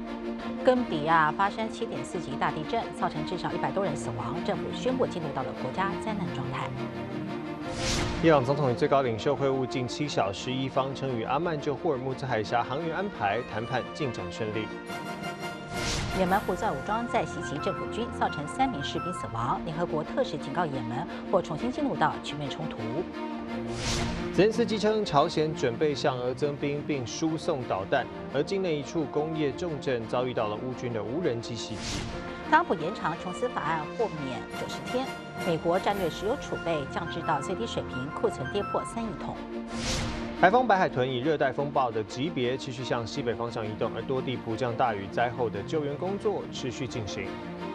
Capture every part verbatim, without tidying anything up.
哥伦比亚发生七点四级大地震，造成至少一百多人死亡，政府宣布进入到了国家灾难状态。 伊朗总统与最高领袖会晤近七小时，伊方称与阿曼就霍尔木兹海峡航运安排谈判进展顺利。 也门胡塞武装再袭击政府军，造成三名士兵死亡。联合国特使警告也门或重新进入到全面冲突。 泽连斯基称，朝鲜准备向俄增兵并输送导弹，而境内一处工业重镇遭遇到了乌军的无人机袭击。 特朗普延长琼斯法案豁免九十天。美国战略石油储备降至到最低水平，库存跌破三亿桶。 台风白海豚以热带风暴的级别持续向西北方向移动，而多地普降大雨灾后的救援工作持续进行。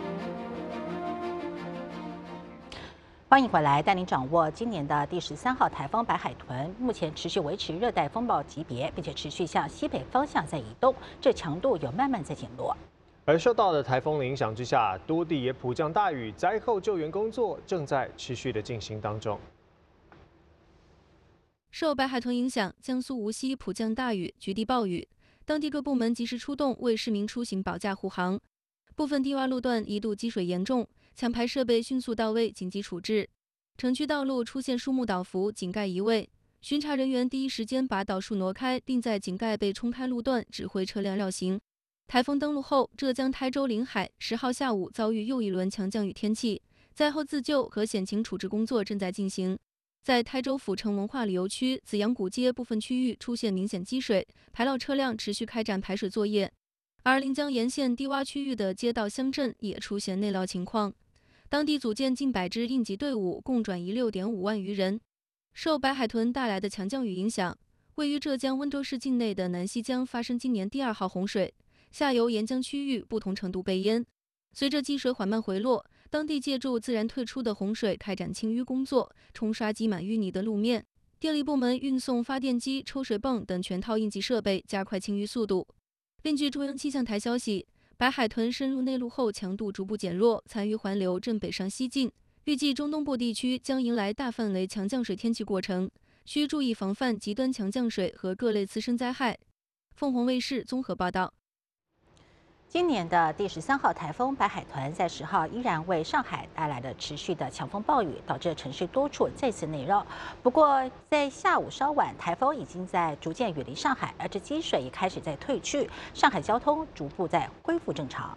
欢迎回来，带您掌握今年的第十三号台风白海豚，目前持续维持热带风暴级别，并且持续向西北方向在移动，这强度有慢慢在减弱。 而受到了台风的影响之下，多地也普降大雨，灾后救援工作正在持续的进行当中。 受白海豚影响，江苏无锡普降大雨，局地暴雨，当地各部门及时出动，为市民出行保驾护航。部分低洼路段一度积水严重，抢排设备迅速到位，紧急处置。城区道路出现树木倒伏，井盖移位，巡查人员第一时间把倒树挪开，并在井盖被冲开路段指挥车辆绕行。台风登陆后，浙江台州临海十号下午遭遇又一轮强降雨天气，灾后自救和险情处置工作正在进行。在台州府城文化旅游区紫阳古街部分区域出现明显积水，排涝车辆持续开展排水作业。而临江沿线低洼区域的街道乡镇也出现内涝情况，当地组建近百支应急队伍，共转移六点五万余人。受白海豚带来的强降雨影响，位于浙江温州市境内的南溪江发生今年第二号洪水，下游沿江区域不同程度被淹。随着积水缓慢回落，当地借助自然退出的洪水开展清淤工作，冲刷积满淤泥的路面。电力部门运送发电机、抽水泵等全套应急设备，加快清淤速度。另据中央气象台消息，白海豚深入内陆后强度逐步减弱，残余环流正北上西进，预计中东部地区将迎来大范围强降水天气过程，需注意防范极端强降水和各类次生灾害。凤凰卫视综合报道。 今年的第十三号台风白海豚在十号依然为上海带来了持续的强风暴雨，导致城市多处再次内涝。不过，在下午稍晚，台风已经在逐渐远离上海，而这积水也开始在退去，上海交通逐步在恢复正常。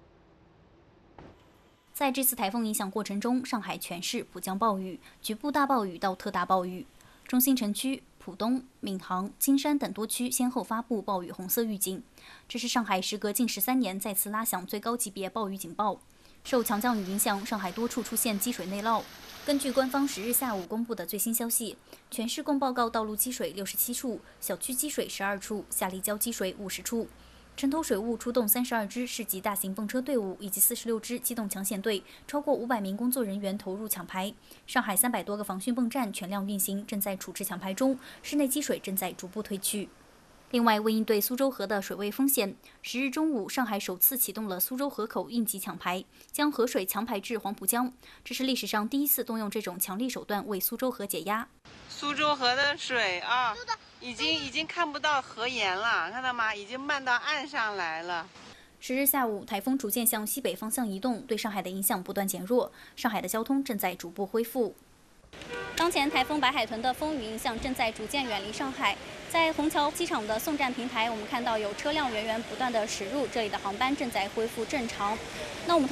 在这次台风影响过程中，上海全市普降暴雨，局部大暴雨到特大暴雨，中心城区、浦东、闵行、金山等多区先后发布暴雨红色预警。这是上海时隔近十三年再次拉响最高级别暴雨警报。受强降雨影响，上海多处出现积水内涝。根据官方十日下午公布的最新消息，全市共报告道路积水六十七处，小区积水十二处，下立交积水五十处。城投水务出动三十二支市级大型泵车队伍以及四十六支机动抢险队，超过五百名工作人员投入抢排。上海三百多个防汛泵站全量运行，正在处置抢排中，室内积水正在逐步退去。另外，为应对苏州河的水位风险，十日中午，上海首次启动了苏州河口应急抢排，将河水强排至黄浦江。这是历史上第一次动用这种强力手段为苏州河解压。 苏州河的水啊，已经已经看不到河沿了，看到吗？已经漫到岸上来了。 十日下午，台风逐渐向西北方向移动，对上海的影响不断减弱，上海的交通正在逐步恢复。当前台风白海豚的风雨影响正在逐渐远离上海，在虹桥机场的送站平台，我们看到有车辆源源不断的驶入，这里的航班正在恢复正常。那我们